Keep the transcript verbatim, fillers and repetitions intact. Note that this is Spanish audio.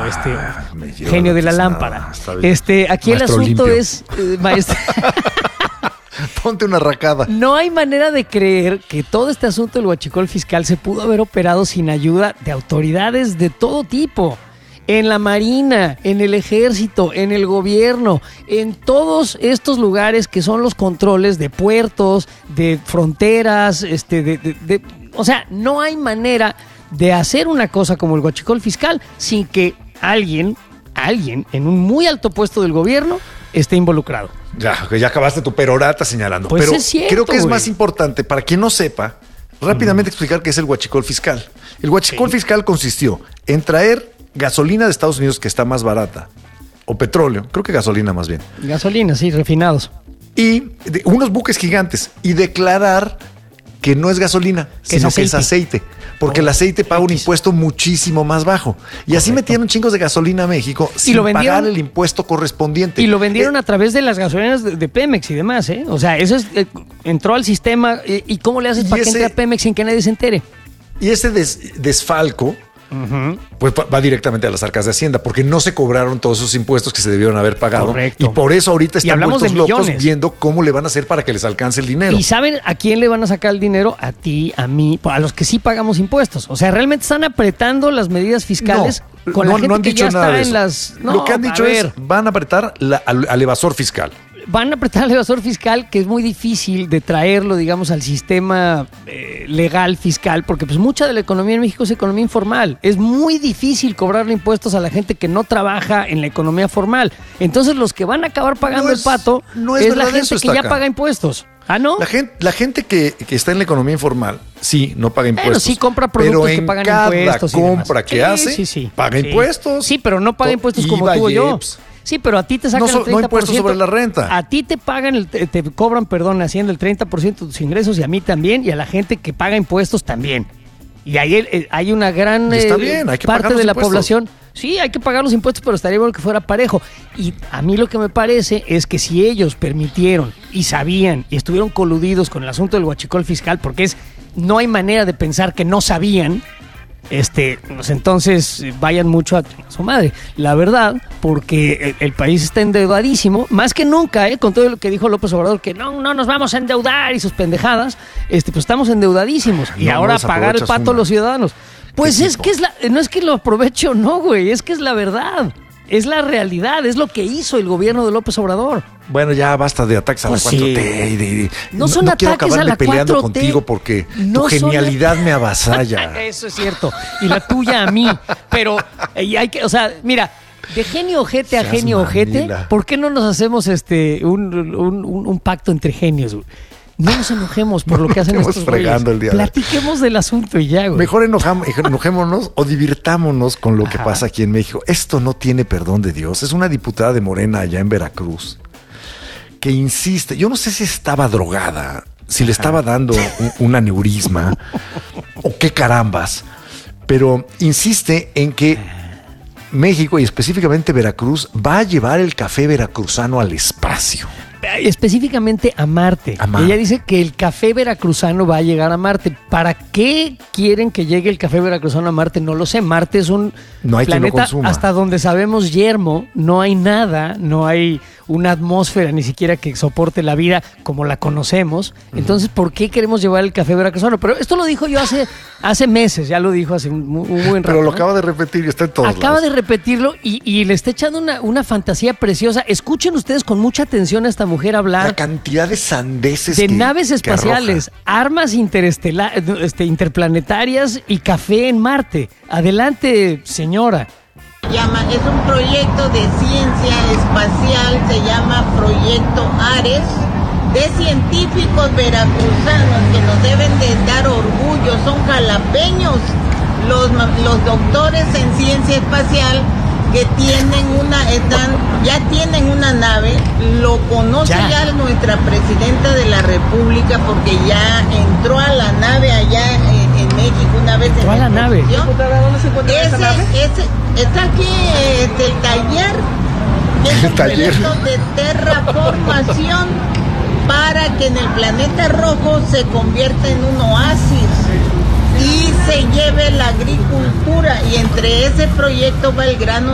ah, este genio, genio de la lámpara. Este, aquí maestro el asunto limpio. es, eh, maestro. Ponte una racada. No hay manera de creer que todo este asunto del huachicol fiscal se pudo haber operado sin ayuda de autoridades de todo tipo. En la Marina, en el Ejército, en el gobierno, en todos estos lugares que son los controles de puertos, de fronteras, este, de, de, de, o sea, no hay manera de hacer una cosa como el huachicol fiscal sin que alguien, alguien en un muy alto puesto del gobierno esté involucrado. Ya, ya acabaste tu perorata señalando. Pues pero es cierto, creo que es güey. más importante, para quien no sepa, rápidamente mm. explicar qué es el huachicol fiscal. El huachicol sí. fiscal consistió en traer gasolina de Estados Unidos que está más barata, o petróleo, creo que gasolina más bien. Gasolina, sí, refinados. Y de, unos buques gigantes, y declarar que no es gasolina, que sino es que es aceite. Porque oh, el aceite paga un impuesto muchísimo más bajo. Y Correcto. Así metieron chingos de gasolina a México sin lo vendieron, pagar el impuesto correspondiente. Y lo vendieron eh, a través de las gasolineras de, de Pemex y demás, ¿eh? O sea, eso es, eh, entró al sistema. Eh, ¿Y cómo le haces para que entre a Pemex sin que nadie se entere? Y ese des, desfalco Uh-huh. pues va directamente a las arcas de Hacienda, porque no se cobraron todos esos impuestos que se debieron haber pagado. Correcto. Y por eso ahorita están vueltos locos millones. viendo cómo le van a hacer para que les alcance el dinero. ¿Y saben a quién le van a sacar el dinero? A ti, a mí, a los que sí pagamos impuestos. O sea, realmente están apretando las medidas fiscales no, con no, la gente no han que dicho ya nada está de eso. en las... No, Lo que han dicho es, van a apretar la, al, al evasor fiscal. Van a apretar al evasor fiscal, que es muy difícil de traerlo, digamos, al sistema eh, legal fiscal, porque pues mucha de la economía en México es economía informal. Es muy difícil cobrarle impuestos a la gente que no trabaja en la economía formal. Entonces los que van a acabar pagando no es, el pato no es, es la gente que ya acá. paga impuestos. ¿Ah, no? La gente, la gente que, que está en la economía informal, sí, no paga impuestos. Bueno, sí compra productos pero que pagan cada impuestos. Pero en compra que sí, hace, sí, sí. paga sí. impuestos. Sí, pero no paga impuestos como tú o yo. Sí, pero a ti te sacan no, so, el treinta por ciento. No impuestos sobre la renta. A ti te pagan, el, te, te cobran, perdón, haciendo el treinta por ciento de tus ingresos y a mí también, y a la gente que paga impuestos también. Y ahí eh, hay una gran eh, bien, hay que parte de la impuestos. población. Sí, hay que pagar los impuestos, pero estaría bueno que fuera parejo. Y a mí lo que me parece es que si ellos permitieron y sabían y estuvieron coludidos con el asunto del huachicol fiscal, porque es no hay manera de pensar que no sabían, Este, pues entonces vayan mucho a su madre, la verdad, porque el, el país está endeudadísimo, más que nunca, ¿eh? Con todo lo que dijo López Obrador, que no, no nos vamos a endeudar y sus pendejadas, este, pues estamos endeudadísimos y no, ahora no pagar el pato a los ciudadanos. Pues es que es la, no es que lo aprovecho, no, güey, es que es la verdad. Es la realidad, es lo que hizo el gobierno de López Obrador. Bueno, ya basta de ataques a pues la sí. cuatro T. Y de, de, no, no son no ataques quiero acabarme a la peleando cuatro T. contigo porque no tu genialidad son... me avasalla. Eso es cierto. Y la tuya a mí. Pero y hay que, o sea, mira, de genio ojete a Seas genio ojete, manila. ¿por qué no nos hacemos este un, un, un, un pacto entre genios, güey? No nos enojemos por lo que hacen estos güeyes. Platiquemos del asunto y ya, güey. Mejor enojamos, enojémonos o divirtámonos con lo que Ajá. pasa aquí en México. Esto no tiene perdón de Dios. Es una diputada de Morena allá en Veracruz que insiste. Yo no sé si estaba drogada, si le estaba dando un, un aneurisma o qué carambas, pero insiste en que México y específicamente Veracruz va a llevar el café veracruzano al espacio. Específicamente a Marte. a Marte. Ella dice que el café veracruzano va a llegar a Marte. ¿Para qué quieren que llegue el café veracruzano a Marte? No lo sé. Marte es un no hay planeta quien lo hasta donde sabemos yermo. No hay nada, no hay una atmósfera ni siquiera que soporte la vida como la conocemos. Entonces, ¿por qué queremos llevar el café veracruzano? Pero esto lo dijo yo hace, hace meses, ya lo dijo hace un, un buen rato. Pero lo ¿no? acaba de repetir y está en todos Acaba lados. de repetirlo y, y le está echando una, una fantasía preciosa. Escuchen ustedes con mucha atención a esta mujer hablar. La cantidad de sandeces de que, naves espaciales, armas interestelares, este, interplanetarias y café en Marte. Adelante, señora. Llama, es un proyecto de ciencia espacial, se llama Proyecto Ares, de científicos veracruzanos que nos deben de dar orgullo, son jalapeños los, los doctores en ciencia espacial que tienen una, están, ya tienen una nave, lo conoce ya. ya nuestra presidenta de la República porque ya entró a la nave allá en, en México una vez. ¿Entró a la nave? ¿Dónde se encuentra esa nave? Ese, está aquí este, el taller, que es el un taller de terraformación para que en el planeta rojo se convierta en un oasis y se lleve la agricultura, y entre ese proyecto va el grano